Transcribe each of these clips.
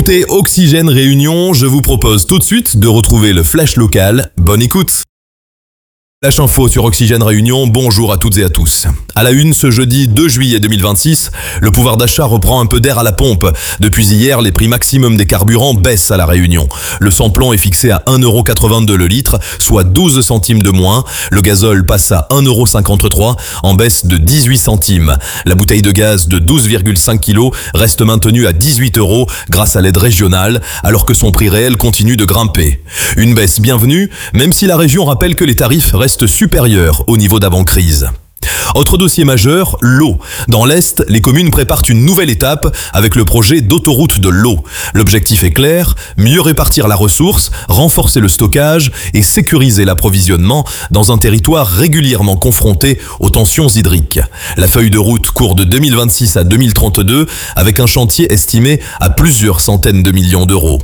écoutez Oxygène Réunion, je vous propose tout de suite de retrouver le flash local. Bonne écoute. Flash Info sur Oxygène Réunion, bonjour à toutes et à tous. À la une, ce jeudi 2 juillet 2026, le pouvoir d'achat reprend un peu d'air à la pompe. Depuis hier, les prix maximum des carburants baissent à la Réunion. Le samplon est fixé à 1,82€ le litre, soit 12 centimes de moins. Le gazole passe à 1,53€, en baisse de 18 centimes. La bouteille de gaz de 12,5 kg reste maintenue à 18€ grâce à l'aide régionale, alors que son prix réel continue de grimper. Une baisse bienvenue, même si la région rappelle que les tarifs restent supérieurs au niveau d'avant-crise. Autre dossier majeur, l'eau. Dans l'Est, les communes préparent une nouvelle étape avec le projet d'autoroute de l'eau. L'objectif est clair, mieux répartir la ressource, renforcer le stockage et sécuriser l'approvisionnement dans un territoire régulièrement confronté aux tensions hydriques. La feuille de route court de 2026 à 2032 avec un chantier estimé à plusieurs centaines de millions d'euros.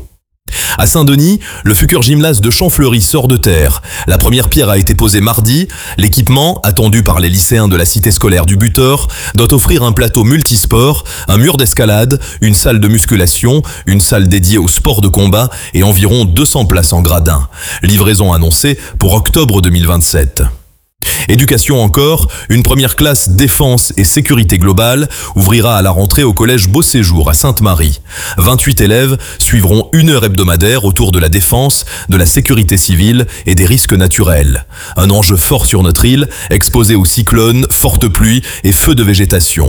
À Saint-Denis, le futur gymnase de Champfleury sort de terre. La première pierre a été posée mardi. L'équipement, attendu par les lycéens de la cité scolaire du Butor, doit offrir un plateau multisport, un mur d'escalade, une salle de musculation, une salle dédiée au sport de combat et environ 200 places en gradin. Livraison annoncée pour octobre 2027. Éducation encore, une première classe défense et sécurité globale ouvrira à la rentrée au collège Beau Séjour à Sainte-Marie. 28 élèves suivront 1 heure hebdomadaire autour de la défense, de la sécurité civile et des risques naturels. Un enjeu fort sur notre île, exposée aux cyclones, fortes pluies et feux de végétation.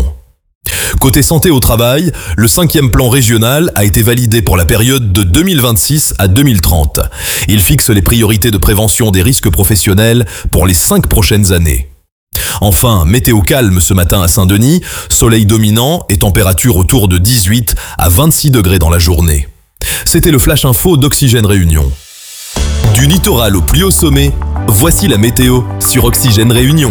Côté santé au travail, le 5e plan régional a été validé pour la période de 2026 à 2030. Il fixe les priorités de prévention des risques professionnels pour les 5 prochaines années. Enfin, météo calme ce matin à Saint-Denis, soleil dominant et température autour de 18 à 26 degrés dans la journée. C'était le Flash Info d'Oxygène Réunion. Du littoral au plus haut sommet, voici la météo sur Oxygène Réunion.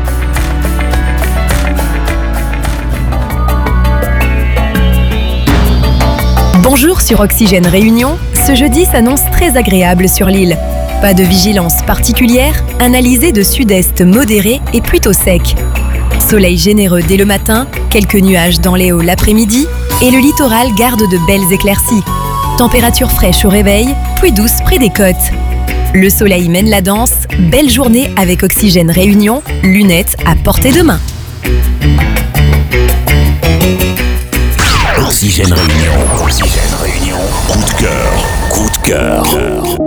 Bonjour sur Oxygène Réunion, ce jeudi s'annonce très agréable sur l'île. Pas de vigilance particulière, un alizé de sud-est modéré et plutôt sec. Soleil généreux dès le matin, quelques nuages dans les hauts l'après-midi et le littoral garde de belles éclaircies. Température fraîche au réveil, pluie douce près des côtes. Le soleil mène la danse, belle journée avec Oxygène Réunion, lunettes à portée de main. Oxygène Réunion. Oxygène Réunion. Coup de cœur. Coup de cœur.